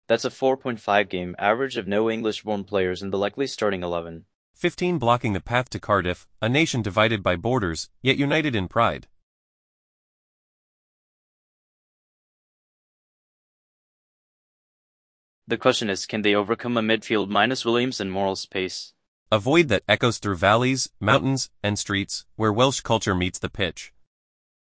That's a 4.5 game average of no English-born players in the likely starting 11. 15. Blocking the path to Cardiff, a nation divided by borders, yet united in pride. The question is, can they overcome a midfield minus Williams and Morrell's pace? A void that echoes through valleys, mountains, and streets, where Welsh culture meets the pitch.